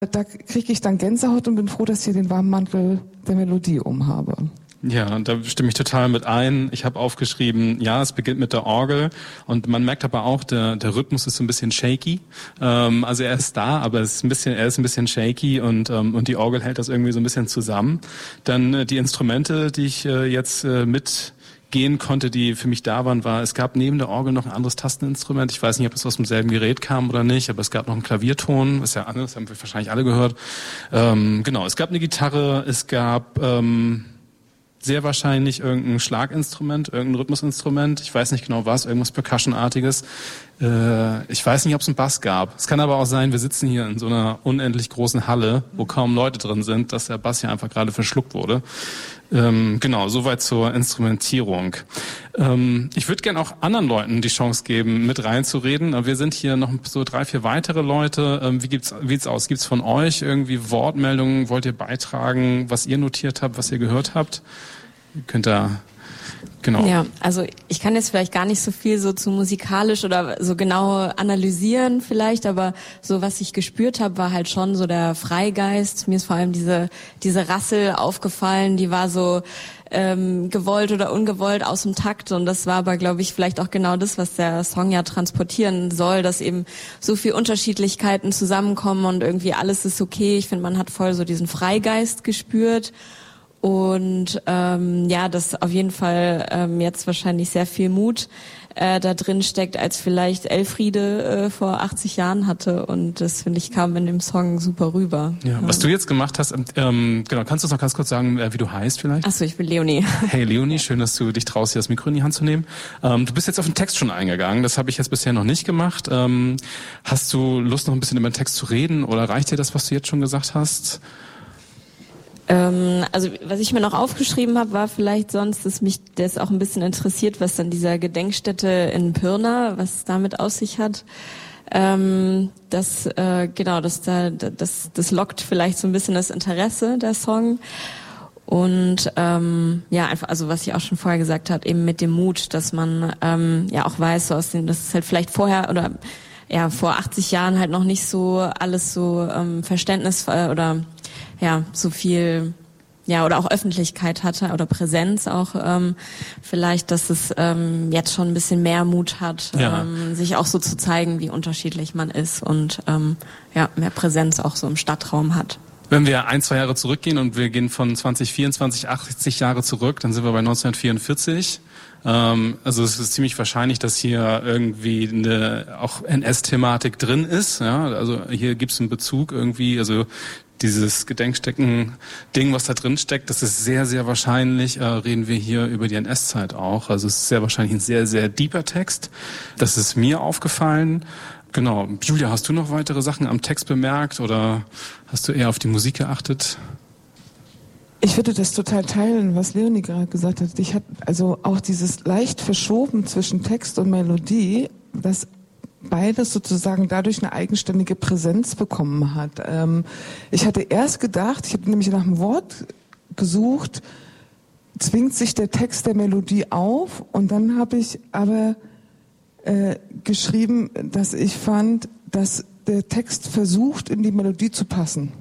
Da kriege ich dann Gänsehaut und bin froh, dass ich hier den warmen Mantel der Melodie umhabe. Ja, da stimme ich total mit ein. Ich habe aufgeschrieben, ja, es beginnt mit der Orgel und man merkt aber auch, der Rhythmus ist so ein bisschen shaky. Also er ist da, aber er ist ein bisschen shaky und die Orgel hält das irgendwie so ein bisschen zusammen. Dann die Instrumente, die ich jetzt mitgehen konnte, die für mich da waren, es gab neben der Orgel noch ein anderes Tasteninstrument. Ich weiß nicht, ob es aus demselben Gerät kam oder nicht, aber es gab noch einen Klavierton, ist ja anders, haben wir wahrscheinlich alle gehört. Genau, es gab eine Gitarre, es gab sehr wahrscheinlich irgendein Schlaginstrument, irgendein Rhythmusinstrument. Ich weiß nicht genau was, irgendwas Percussion-artiges. Ich weiß nicht, ob es einen Bass gab. Es kann aber auch sein, wir sitzen hier in so einer unendlich großen Halle, wo kaum Leute drin sind, dass der Bass hier einfach gerade verschluckt wurde. Genau, soweit zur Instrumentierung. Ich würde gerne auch anderen Leuten die Chance geben, mit reinzureden. Aber wir sind hier noch so 3, 4 weitere Leute. Wie sieht's aus? Gibt's von euch irgendwie Wortmeldungen? Wollt ihr beitragen, was ihr notiert habt, was ihr gehört habt? Ihr könnt da genau. Ja, also ich kann jetzt vielleicht gar nicht so viel so zu musikalisch oder so genau analysieren vielleicht, aber so was ich gespürt habe, war halt schon so der Freigeist. Mir ist vor allem diese Rassel aufgefallen, die war so gewollt oder ungewollt aus dem Takt, und das war aber, glaube ich, vielleicht auch genau das, was der Song ja transportieren soll, dass eben so viel Unterschiedlichkeiten zusammenkommen und irgendwie alles ist okay. Ich finde, man hat voll so diesen Freigeist gespürt. Und dass auf jeden Fall jetzt wahrscheinlich sehr viel Mut da drin steckt, als vielleicht Elfriede vor 80 Jahren hatte. Und das, finde ich, kam in dem Song super rüber. Ja, was du jetzt gemacht hast, genau, kannst du uns noch ganz kurz sagen, wie du heißt vielleicht? Achso, ich bin Leonie. Hey Leonie, schön, dass du dich traust, hier das Mikro in die Hand zu nehmen. Du bist jetzt auf den Text schon eingegangen, das habe ich jetzt bisher noch nicht gemacht. Hast du Lust, noch ein bisschen über den Text zu reden, oder reicht dir das, was du jetzt schon gesagt hast? Also was ich mir noch aufgeschrieben habe, war vielleicht sonst, dass mich das auch ein bisschen interessiert, was dann dieser Gedenkstätte in Pirna, was es damit aus sich hat. Das lockt vielleicht so ein bisschen das Interesse, der Song. Und einfach, also was ich auch schon vorher gesagt habe, eben mit dem Mut, dass man auch weiß, so dass es halt vielleicht vorher oder vor 80 Jahren halt noch nicht so alles so Verständnis oder so viel, oder auch Öffentlichkeit hatte oder Präsenz auch, vielleicht, dass es jetzt schon ein bisschen mehr Mut hat, sich auch so zu zeigen, wie unterschiedlich man ist und mehr Präsenz auch so im Stadtraum hat. Wenn wir 1, 2 Jahre zurückgehen und wir gehen von 2024, 80 Jahre zurück, dann sind wir bei 1944. Also es ist ziemlich wahrscheinlich, dass hier irgendwie auch NS-Thematik drin ist. Ja? Also hier gibt es einen Bezug irgendwie, also dieses Gedenkstätten-Ding, was da drin steckt, das ist sehr, sehr wahrscheinlich, reden wir hier über die NS-Zeit auch. Also es ist sehr wahrscheinlich ein sehr, sehr deeper Text. Das ist mir aufgefallen. Genau. Julia, hast du noch weitere Sachen am Text bemerkt oder hast du eher auf die Musik geachtet? Ich würde das total teilen, was Leonie gerade gesagt hat. Ich habe also auch dieses leicht verschoben zwischen Text und Melodie, dass beides sozusagen dadurch eine eigenständige Präsenz bekommen hat. Ich hatte erst gedacht, ich habe nämlich nach einem Wort gesucht, zwingt sich der Text der Melodie auf, und dann habe ich aber geschrieben, dass ich fand, dass der Text versucht, in die Melodie zu passen.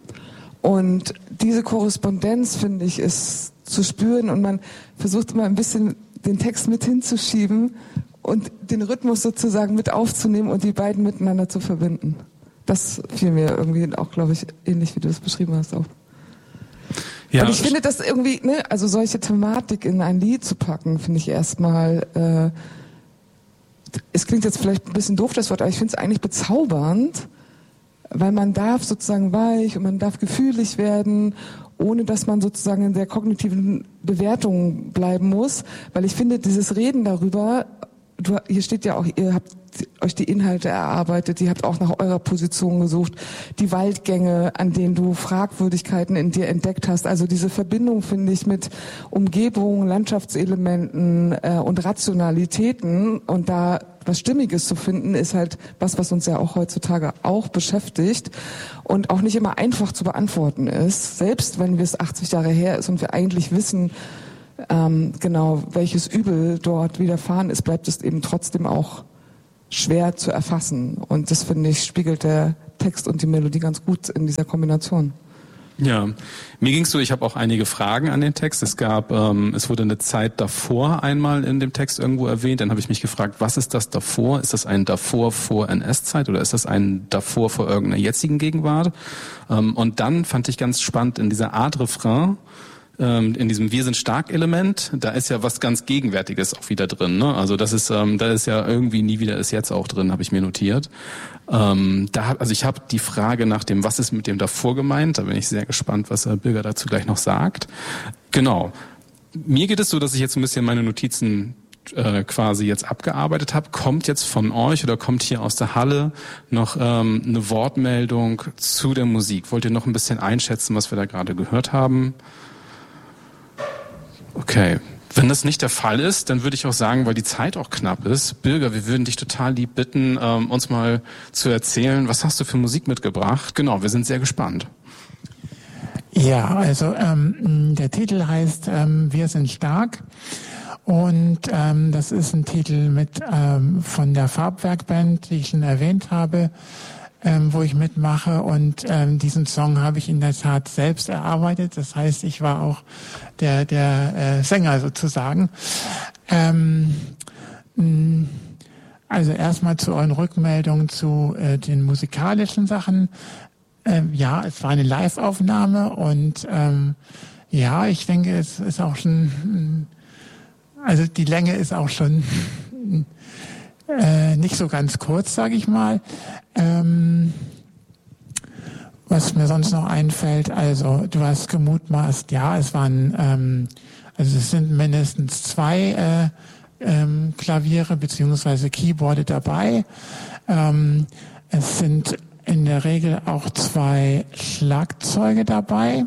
Und diese Korrespondenz, finde ich, ist zu spüren, und man versucht immer ein bisschen den Text mit hinzuschieben und den Rhythmus sozusagen mit aufzunehmen und die beiden miteinander zu verbinden. Das fiel mir irgendwie auch, glaube ich, ähnlich wie du es beschrieben hast auch. Ja. Und ich finde das irgendwie, also solche Thematik in ein Lied zu packen, finde ich erstmal, es klingt jetzt vielleicht ein bisschen doof, das Wort, aber ich finde es eigentlich bezaubernd, weil man darf sozusagen weich und man darf gefühlig werden, ohne dass man sozusagen in der kognitiven Bewertung bleiben muss, weil ich finde, dieses Reden darüber, hier steht ja auch, ihr habt euch die Inhalte erarbeitet, ihr habt auch nach eurer Position gesucht, die Waldgänge, an denen du Fragwürdigkeiten in dir entdeckt hast. Also diese Verbindung, finde ich, mit Umgebung, Landschaftselementen und Rationalitäten, und da was Stimmiges zu finden, ist halt was uns ja auch heutzutage auch beschäftigt und auch nicht immer einfach zu beantworten ist, selbst wenn es 80 Jahre her ist und wir eigentlich wissen, genau welches Übel dort widerfahren ist, bleibt es eben trotzdem auch schwer zu erfassen. Und das, finde ich, spiegelt der Text und die Melodie ganz gut in dieser Kombination. Ja, mir ging's so, ich habe auch einige Fragen an den Text. Es wurde eine Zeit davor einmal in dem Text irgendwo erwähnt. Dann habe ich mich gefragt, was ist das davor? Ist das ein davor vor NS-Zeit oder ist das ein davor vor irgendeiner jetzigen Gegenwart? Und dann fand ich ganz spannend in dieser Art Refrain, in diesem Wir sind stark Element, da ist ja was ganz Gegenwärtiges auch wieder drin, ne? Also da ist ja irgendwie nie wieder ist jetzt auch drin, habe ich mir notiert. Ich habe die Frage nach dem, was ist mit dem davor gemeint, da bin ich sehr gespannt, was Birger dazu gleich noch sagt. Genau. Mir geht es so, dass ich jetzt ein bisschen meine Notizen quasi jetzt abgearbeitet habe. Kommt jetzt von euch oder kommt hier aus der Halle noch eine Wortmeldung zu der Musik? Wollt ihr noch ein bisschen einschätzen, was wir da gerade gehört haben? Okay, wenn das nicht der Fall ist, dann würde ich auch sagen, weil die Zeit auch knapp ist, Birger, wir würden dich total lieb bitten, uns mal zu erzählen, was hast du für Musik mitgebracht? Genau, wir sind sehr gespannt. Ja, also der Titel heißt Wir sind stark und das ist ein Titel von der Farbwerkband, die ich schon erwähnt habe, wo ich mitmache und diesen Song habe ich in der Tat selbst erarbeitet. Das heißt, ich war auch der Sänger sozusagen. Also erstmal zu euren Rückmeldungen zu den musikalischen Sachen. Ja, es war eine Live-Aufnahme und ja, ich denke, es ist auch schon, also die Länge ist auch schon nicht so ganz kurz, sage ich mal. Was mir sonst noch einfällt, also du hast gemutmaßt, ja, es sind mindestens 2 Klaviere beziehungsweise Keyboarde dabei. Es sind in der Regel auch 2 Schlagzeuge dabei.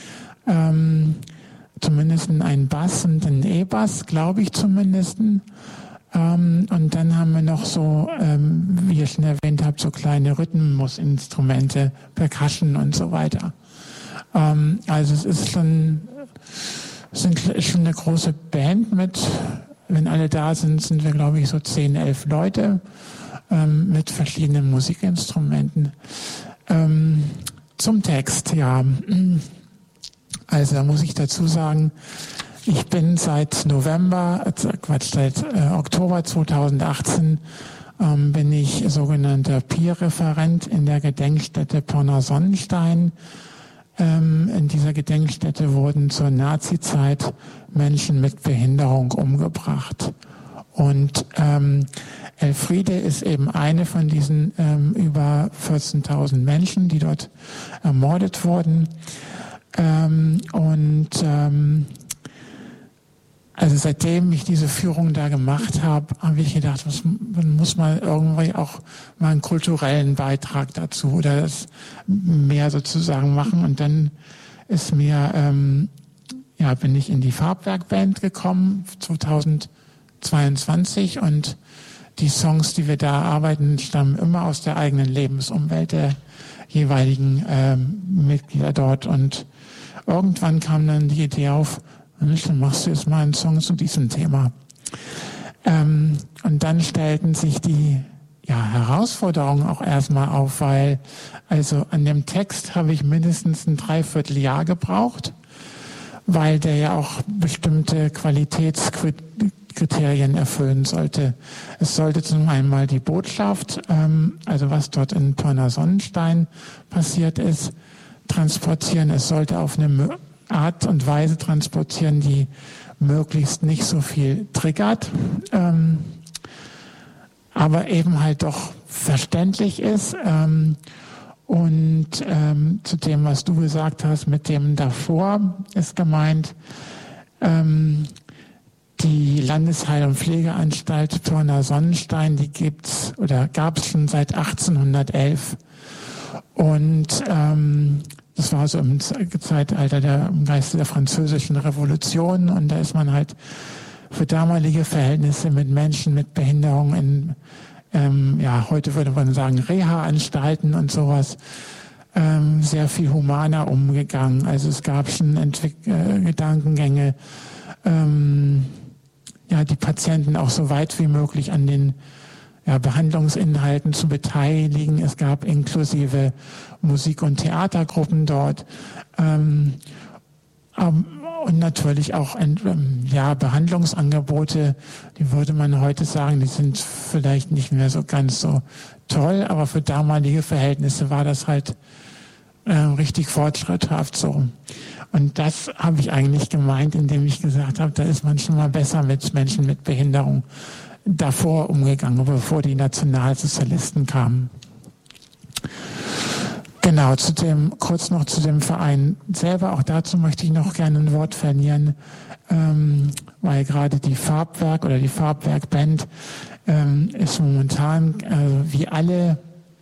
Zumindest ein Bass und ein E-Bass, glaube ich zumindest. Und dann haben wir noch so, wie ihr schon erwähnt habt, so kleine Rhythmusinstrumente, Percussion und so weiter. Also es ist schon eine große Band mit, wenn alle da sind, sind wir glaube ich so 10, 11 Leute mit verschiedenen Musikinstrumenten. Zum Text, ja. Also da muss ich dazu sagen, ich bin seit Oktober 2018 bin ich sogenannter Peer-Referent in der Gedenkstätte Pirna-Sonnenstein. In dieser Gedenkstätte wurden zur Nazi-Zeit Menschen mit Behinderung umgebracht. Und Elfriede ist eben eine von diesen über 14.000 Menschen, die dort ermordet wurden. Also seitdem ich diese Führung da gemacht habe, habe ich gedacht, man muss mal irgendwie auch mal einen kulturellen Beitrag dazu oder das mehr sozusagen machen. Und dann ist bin ich in die Farbwerkband gekommen, 2022 und die Songs, die wir da arbeiten, stammen immer aus der eigenen Lebensumwelt der jeweiligen Mitglieder dort. Und irgendwann kam dann die Idee auf, dann machst du jetzt mal einen Song zu diesem Thema. Und dann stellten sich die Herausforderungen auch erstmal auf, weil also an dem Text habe ich mindestens ein Dreivierteljahr gebraucht, weil der ja auch bestimmte Qualitätskriterien erfüllen sollte. Es sollte zum einen mal die Botschaft, also was dort in Pirna-Sonnenstein passiert ist, transportieren. Es sollte auf eine Art und Weise transportieren, die möglichst nicht so viel triggert, aber eben halt doch verständlich ist. Und zu dem, was du gesagt hast, mit dem davor ist gemeint, die Landesheil- und Pflegeanstalt Pirna-Sonnenstein, die gab es schon seit 1811. Und das war so im Zeitalter im Geiste der Französischen Revolution und da ist man halt für damalige Verhältnisse mit Menschen mit Behinderung in, heute würde man sagen Reha-Anstalten und sowas, sehr viel humaner umgegangen. Also es gab schon Gedankengänge, die Patienten auch so weit wie möglich an den Behandlungsinhalten zu beteiligen. Es gab inklusive Musik- und Theatergruppen dort. Und natürlich auch Behandlungsangebote, die würde man heute sagen, die sind vielleicht nicht mehr so ganz so toll, aber für damalige Verhältnisse war das halt richtig fortschritthaft so. Und das habe ich eigentlich gemeint, indem ich gesagt habe, da ist man schon mal besser mit Menschen mit Behinderung davor umgegangen, bevor die Nationalsozialisten kamen. Genau, kurz noch zu dem Verein selber. Auch dazu möchte ich noch gerne ein Wort verlieren, weil gerade die Farbwerk oder die Farbwerk-Band ist momentan wie alle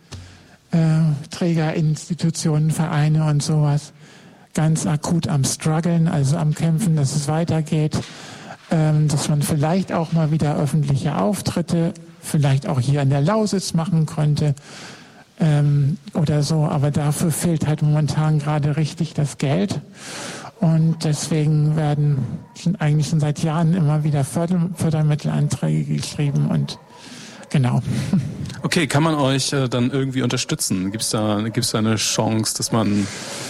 Trägerinstitutionen, Vereine und sowas ganz akut am Struggeln, also am Kämpfen, dass es weitergeht, dass man vielleicht auch mal wieder öffentliche Auftritte, vielleicht auch hier an der Lausitz machen könnte, oder so, aber dafür fehlt halt momentan gerade richtig das Geld und deswegen werden eigentlich schon seit Jahren immer wieder Fördermittelanträge geschrieben und genau. Okay, kann man euch dann irgendwie unterstützen? Gibt's da eine Chance, dass man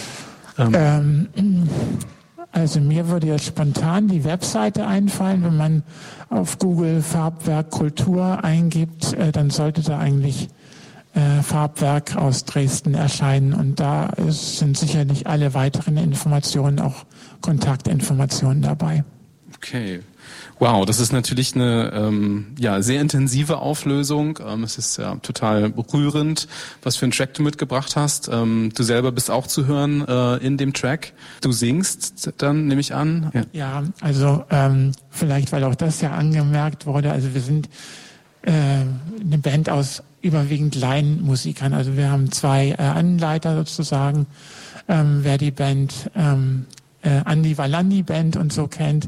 also mir würde jetzt spontan die Webseite einfallen, wenn man auf Google Farbwerk Kultur eingibt, dann sollte da eigentlich Farbwerk aus Dresden erscheinen und da sind sicherlich alle weiteren Informationen, auch Kontaktinformationen dabei. Okay. Wow, das ist natürlich eine sehr intensive Auflösung. Es ist ja total rührend, was für einen Track du mitgebracht hast. Du selber bist auch zu hören in dem Track. Du singst dann, nehme ich an? Ja, also vielleicht, weil auch das ja angemerkt wurde. Also wir sind eine Band aus überwiegend Laienmusikern. Also wir haben 2 Anleiter sozusagen, wer die Band Andi Valandi Band und so kennt.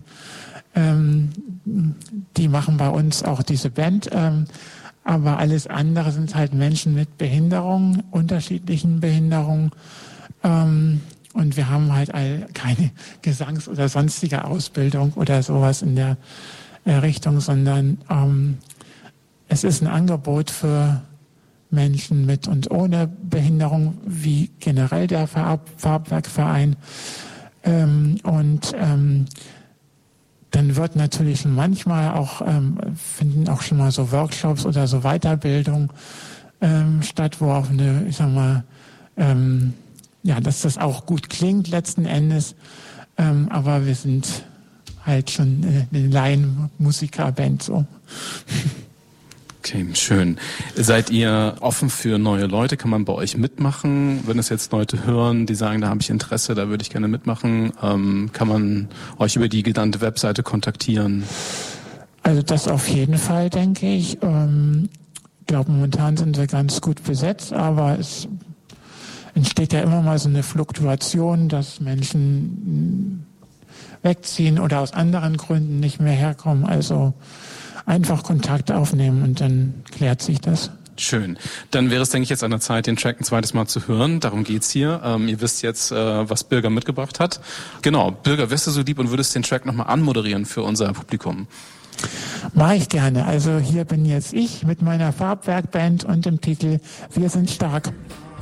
Die machen bei uns auch diese Band, aber alles andere sind halt Menschen mit Behinderungen, unterschiedlichen Behinderungen. Und wir haben halt keine Gesangs- oder sonstige Ausbildung oder sowas in der Richtung, sondern es ist ein Angebot für Menschen mit und ohne Behinderung, wie generell der Farbwerkverein. Dann wird natürlich schon manchmal auch, finden auch schon mal so Workshops oder so Weiterbildung statt, wo auch dass das auch gut klingt letzten Endes. Aber wir sind halt schon eine Laienmusikerband so. Okay, schön. Seid ihr offen für neue Leute? Kann man bei euch mitmachen? Wenn es jetzt Leute hören, die sagen, da habe ich Interesse, da würde ich gerne mitmachen, kann man euch über die genannte Webseite kontaktieren? Also das auf jeden Fall, denke ich. Ich glaube, momentan sind wir ganz gut besetzt, aber es entsteht ja immer mal so eine Fluktuation, dass Menschen wegziehen oder aus anderen Gründen nicht mehr herkommen. Also einfach Kontakt aufnehmen und dann klärt sich das. Schön. Dann wäre es, denke ich, jetzt an der Zeit, den Track ein zweites Mal zu hören. Darum geht's hier. Ihr wisst jetzt, was Birger mitgebracht hat. Genau. Birger, wärst du so lieb und würdest den Track nochmal anmoderieren für unser Publikum? Mache ich gerne. Also hier bin jetzt ich mit meiner Farbwerkband und dem Titel Wir sind stark.